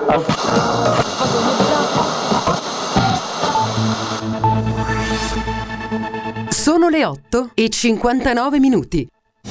Sono le 8:59.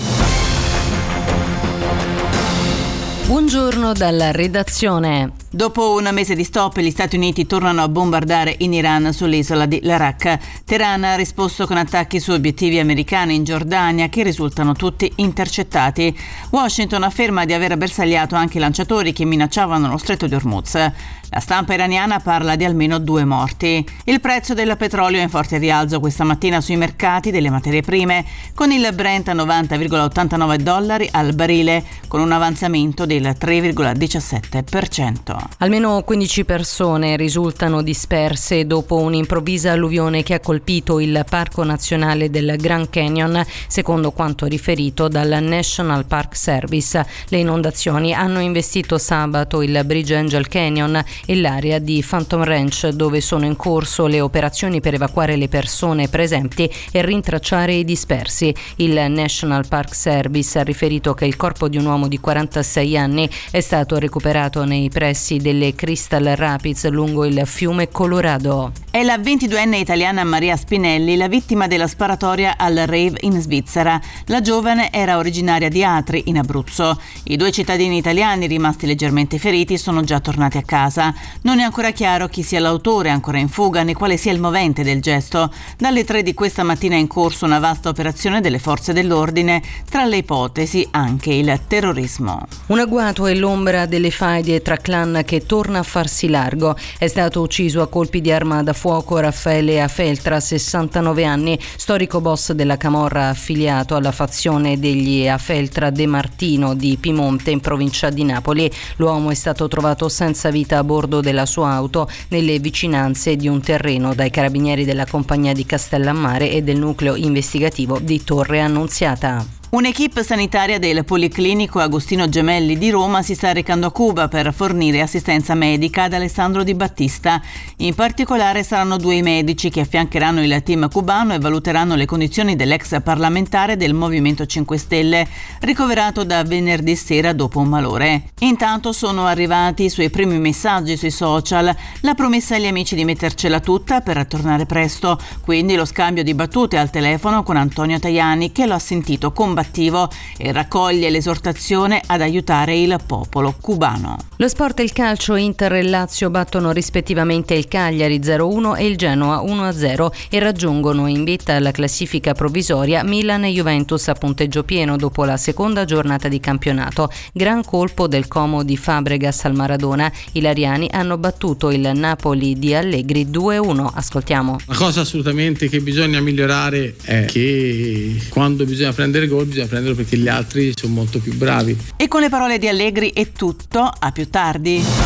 Buongiorno dalla redazione. Dopo un mese di stop, gli Stati Uniti tornano a bombardare in Iran sull'isola di Larak. Teheran ha risposto con attacchi su obiettivi americani in Giordania che risultano tutti intercettati. Washington afferma di aver bersagliato anche i lanciatori che minacciavano lo stretto di Hormuz. La stampa iraniana parla di almeno 2 morti. Il prezzo del petrolio è in forte rialzo questa mattina sui mercati delle materie prime, con il Brent a $90,89 al barile, con un avanzamento del 3,17%. Almeno 15 persone risultano disperse dopo un'improvvisa alluvione che ha colpito il Parco Nazionale del Grand Canyon, secondo quanto riferito dal National Park Service. Le inondazioni hanno investito sabato il Bridge Angel Canyon e l'area di Phantom Ranch, dove sono in corso le operazioni per evacuare le persone presenti e rintracciare i dispersi. Il National Park Service ha riferito che il corpo di un uomo di 46 anni è stato recuperato nei pressi delle Crystal Rapids lungo il fiume Colorado. È la 22enne italiana Maria Spinelli, la vittima della sparatoria al rave in Svizzera. La giovane era originaria di Atri, in Abruzzo. I 2 cittadini italiani rimasti leggermente feriti sono già tornati a casa. Non è ancora chiaro chi sia l'autore ancora in fuga né quale sia il movente del gesto. Dalle 3 di questa mattina è in corso una vasta operazione delle forze dell'ordine, tra le ipotesi anche il terrorismo. Un agguato è l'ombra delle faide tra clan che torna a farsi largo. È stato ucciso a colpi di arma da fuoco Raffaele Afeltra, 69 anni, storico boss della camorra affiliato alla fazione degli Afeltra De Martino di Piemonte in provincia di Napoli. L'uomo è stato trovato senza vita a bordo della sua auto nelle vicinanze di un terreno dai carabinieri della compagnia di Castellammare e del nucleo investigativo di Torre Annunziata. Un'equipe sanitaria del Policlinico Agostino Gemelli di Roma si sta recando a Cuba per fornire assistenza medica ad Alessandro Di Battista. In particolare saranno 2 i medici che affiancheranno il team cubano e valuteranno le condizioni dell'ex parlamentare del Movimento 5 Stelle, ricoverato da venerdì sera dopo un malore. Intanto sono arrivati i suoi primi messaggi sui social, la promessa agli amici di mettercela tutta per tornare presto, quindi lo scambio di battute al telefono con Antonio Tajani, che lo ha sentito combattivo e raccoglie l'esortazione ad aiutare il popolo cubano. Lo sport e il calcio. Inter e Lazio battono rispettivamente il Cagliari 0-1 e il Genoa 1-0 e raggiungono in vetta alla classifica provvisoria Milan e Juventus a punteggio pieno dopo la seconda giornata di campionato. Gran colpo del Como di Fabregas al Maradona. I lariani hanno battuto il Napoli di Allegri 2-1. Ascoltiamo. La cosa assolutamente che bisogna migliorare è che quando bisogna prendere gol bisogna prenderlo perché gli altri sono molto più bravi. E con le parole di Allegri è tutto, a più tardi.